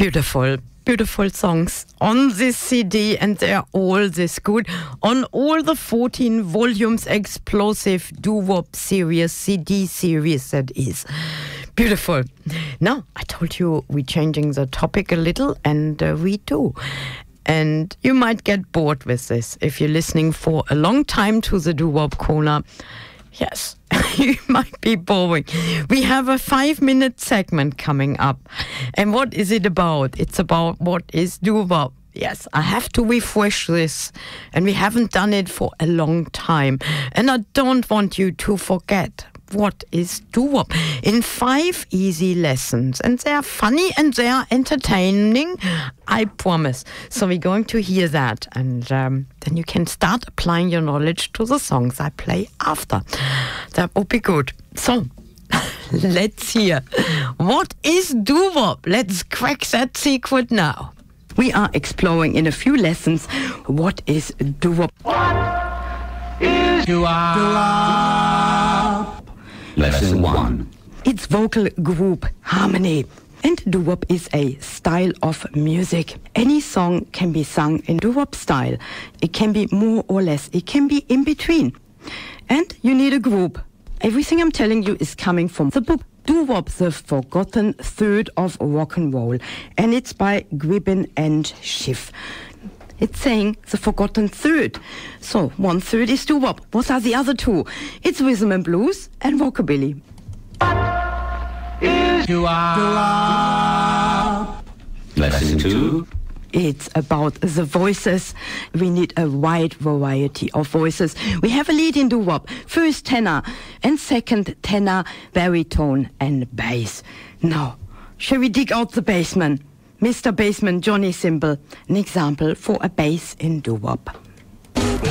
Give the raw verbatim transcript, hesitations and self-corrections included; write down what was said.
Beautiful, beautiful songs on this C D, and they're all this good on all the fourteen volumes explosive doo-wop series, C D series that is. Beautiful. Now, I told you we're changing the topic a little, and uh, we do. And you might get bored with this if you're listening for a long time to the doo-wop corner. Yes, you might be boring. We have a five-minute segment coming up. And what is it about? It's about what is doo-wop. Yes, I have to refresh this. And we haven't done it for a long time. And I don't want you to forget what is doo-wop in five easy lessons. And they are funny and they are entertaining, I promise. So we're going to hear that, and um, then you can start applying your knowledge to the songs I play after. That would be good. So let's hear. What is doo-wop? Let's crack that secret now. We are exploring in a few lessons what is doo-wop. What is doo-wop? Lesson one. It's vocal group harmony. And doo-wop is a style of music. Any song can be sung in doo-wop style. It can be more or less. It can be in between. And you need a group. Everything I'm telling you is coming from the book Doo-Wop, the Forgotten Third of Rock and Roll. And it's by Gibbon and Schiff. It's saying the forgotten third. So one third is doo-wop. What are the other two? It's rhythm and blues and rockabilly. Is doo-wop. Lesson two. It's about the voices. We need a wide variety of voices. We have a lead in doo-wop. First tenor and second tenor, baritone and bass. Now, shall we dig out the bassman? Mister Bassman, Johnny Simple, an example for a bass in doo-wop.